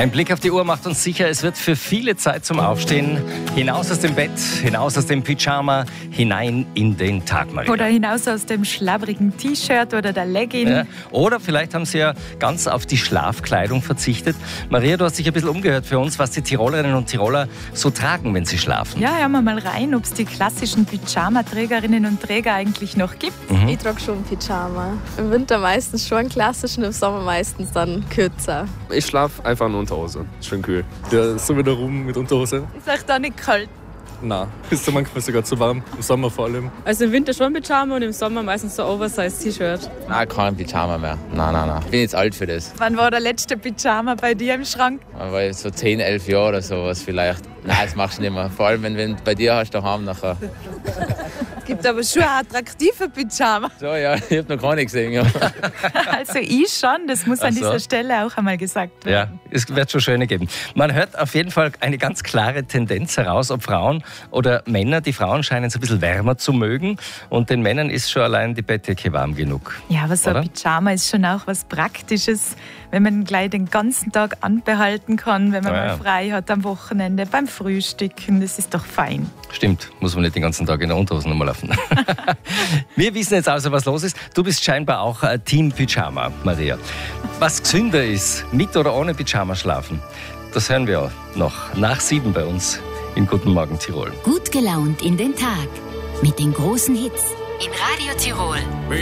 Ein Blick auf die Uhr macht uns sicher, es wird für viele Zeit zum Aufstehen. Hinaus aus dem Bett, hinaus aus dem Pyjama, hinein in den Tag, Maria. Oder hinaus aus dem schlabbrigen T-Shirt oder der Legging. Ja. Oder vielleicht haben Sie ja ganz auf die Schlafkleidung verzichtet. Maria, du hast dich ein bisschen umgehört für uns, was die Tirolerinnen und Tiroler so tragen, wenn sie schlafen. Ja, hören wir mal rein, ob es die klassischen Pyjama-Trägerinnen und Träger eigentlich noch gibt. Ich trage schon Pyjama. Im Winter meistens schon einen klassischen, im Sommer meistens dann kürzer. Ich schlafe einfach in Unterhose. Schön kühl. Ja, so wieder rum mit Unterhose. Ist euch da nicht kalt? Nein, ist da manchmal sogar zu warm. Im Sommer vor allem. Also im Winter schon Pyjama und im Sommer meistens so Oversize-T-Shirt. Nein, kein Pyjama mehr. Nein. Ich bin jetzt alt für das. Wann war der letzte Pyjama bei dir im Schrank? Aber so 10, 11 Jahre oder sowas vielleicht. Nein, das machst du nicht mehr. Vor allem, wenn du bei dir hast daheim nachher. Es gibt aber schon attraktive Pyjama. So, ja, ich habe noch keine gesehen. Ja. Also ich schon, das muss an dieser Stelle auch einmal gesagt werden. Ja, es wird schon schöne geben. Man hört auf jeden Fall eine ganz klare Tendenz heraus, ob Frauen oder Männer. Die Frauen scheinen es ein bisschen wärmer zu mögen und den Männern ist schon allein die Bettdecke warm genug. Ja, aber so ein Pyjama ist schon auch was Praktisches, wenn man gleich den ganzen Tag anbehalten kann, wenn man mal frei hat am Wochenende, beim Frühstücken, das ist doch fein. Stimmt, muss man nicht den ganzen Tag in der Unterhose nochmal laufen. Wir wissen jetzt also, was los ist. Du bist scheinbar auch Team Pyjama, Maria. Was gesünder ist, mit oder ohne Pyjama schlafen, das hören wir auch noch nach 7 bei uns in Guten Morgen Tirol. Gut gelaunt in den Tag mit den großen Hits in Radio Tirol.